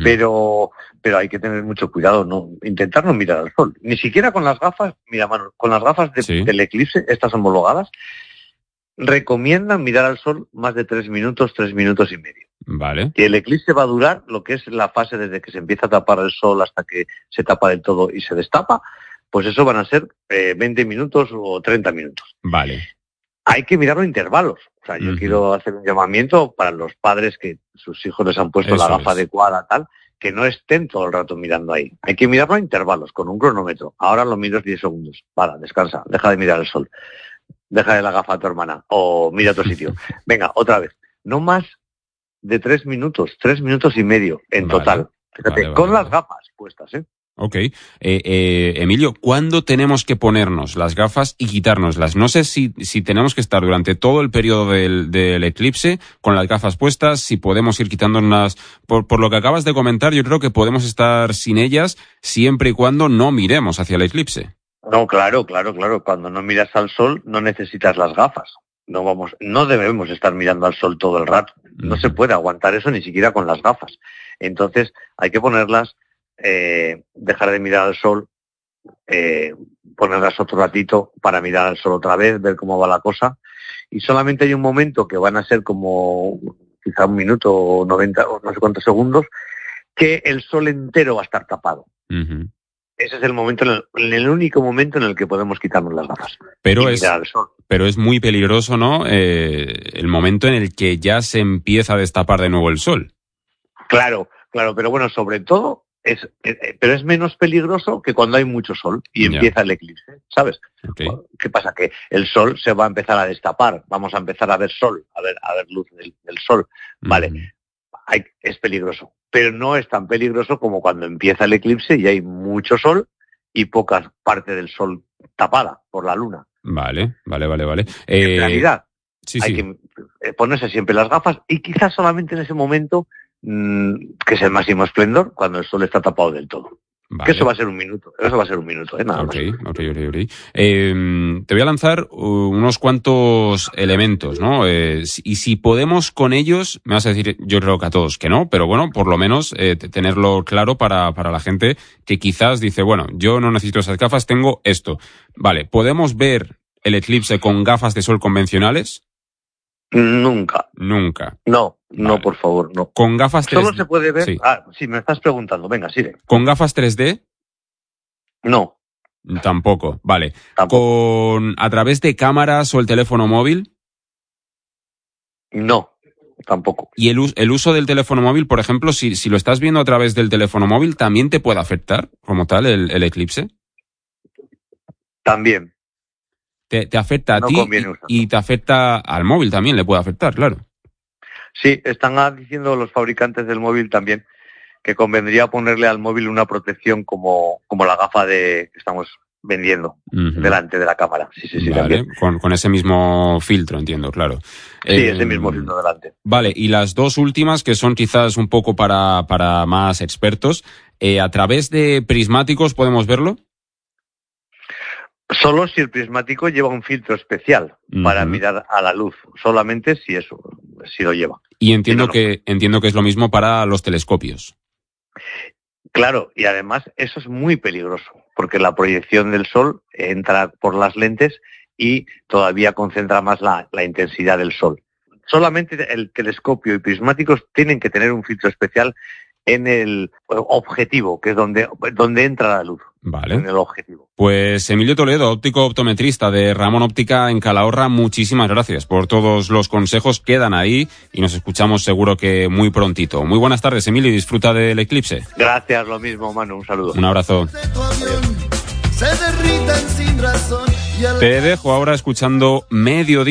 Pero hay que tener mucho cuidado, no intentar no mirar al sol. Ni siquiera con las gafas, mira, Manu, con las gafas del eclipse, estas homologadas, recomiendan mirar al sol más de 3 minutos, 3 minutos y medio. Vale. Y el eclipse va a durar lo que es la fase desde que se empieza a tapar el sol hasta que se tapa del todo y se destapa, pues eso van a ser 20 minutos o 30 minutos. Vale. Hay que mirarlo a intervalos. O sea, yo quiero hacer un llamamiento para los padres que sus hijos les han puesto la gafa adecuada, tal, que no estén todo el rato mirando ahí. Hay que mirarlo a intervalos, con un cronómetro. Ahora lo miras 10 segundos. Para, descansa, deja de mirar el sol. Deja de la gafa a tu hermana. O mira a otro sitio. Venga, otra vez. No más de 3 minutos, 3 minutos y medio en total. Fíjate, con las gafas puestas, ¿eh? Ok. Emilio, ¿cuándo tenemos que ponernos las gafas y quitárnoslas? No sé si tenemos que estar durante todo el periodo del eclipse con las gafas puestas, si podemos ir quitándolas. Por lo que acabas de comentar, yo creo que podemos estar sin ellas siempre y cuando no miremos hacia el eclipse. No, claro. Cuando no miras al sol, no necesitas las gafas. No debemos estar mirando al sol todo el rato. No se puede aguantar eso ni siquiera con las gafas. Entonces, hay que ponerlas, dejar de mirar al sol, ponerlas otro ratito para mirar al sol otra vez, ver cómo va la cosa. Y solamente hay un momento que van a ser como quizá 1 minuto o 90 o no sé cuántos segundos, que el sol entero va a estar tapado. Ese es el momento, el único momento en el que podemos quitarnos las gafas. Pero es muy peligroso, ¿no? El momento en el que ya se empieza a destapar de nuevo el sol. Claro, pero bueno, sobre todo, pero es menos peligroso que cuando hay mucho sol y empieza el eclipse, ¿sabes? Okay. ¿Qué pasa? Que el sol se va a empezar a destapar, vamos a empezar a ver sol, a ver luz del sol, ¿vale? Es peligroso, pero no es tan peligroso como cuando empieza el eclipse y hay mucho sol y poca parte del sol tapada por la luna. Vale. En realidad, hay que ponerse siempre las gafas y quizás solamente en ese momento, que es el máximo esplendor, cuando el sol está tapado del todo. Vale. Que eso va a ser 1 minuto. Nada más. Ok. Te voy a lanzar unos cuantos elementos, ¿no? Y si podemos con ellos, me vas a decir, yo creo que a todos que no, pero bueno, por lo menos tenerlo claro para la gente que quizás dice, bueno, yo no necesito esas gafas, tengo esto. Vale, ¿podemos ver el eclipse con gafas de sol convencionales? Nunca. No, vale. Por favor, no. ¿Con gafas 3D? ¿Solo se puede ver? Sí. Sí, me estás preguntando. Venga, sigue. ¿Con gafas 3D? No. Tampoco, vale. ¿Con a través de cámaras o el teléfono móvil? No, tampoco. ¿Y el uso del teléfono móvil, por ejemplo, si lo estás viendo a través del teléfono móvil, también te puede afectar como tal el eclipse? También. Te afecta a ti y te afecta al móvil también, le puede afectar, claro. Sí, están diciendo los fabricantes del móvil también que convendría ponerle al móvil una protección como la gafa que estamos vendiendo delante de la cámara. Sí, vale, con ese mismo filtro, entiendo, claro. Sí, ese mismo filtro delante. Vale, y las dos últimas, que son quizás un poco para más expertos, ¿a través de prismáticos podemos verlo? Solo si el prismático lleva un filtro especial para mirar a la luz, solamente si lo lleva. Y entiendo que es lo mismo para los telescopios. Claro, y además eso es muy peligroso, porque la proyección del sol entra por las lentes y todavía concentra más la intensidad del sol. Solamente el telescopio y prismáticos tienen que tener un filtro especial en el objetivo, que es donde entra la luz. Vale. En el objetivo. Pues Emilio Toledo, óptico optometrista de Ramón Óptica en Calahorra, muchísimas gracias por todos los consejos. Quedan ahí y nos escuchamos seguro que muy prontito. Muy buenas tardes, Emilio, y disfruta del eclipse. Gracias, lo mismo, Manu, un saludo. Un abrazo. Te dejo ahora escuchando Mediodía.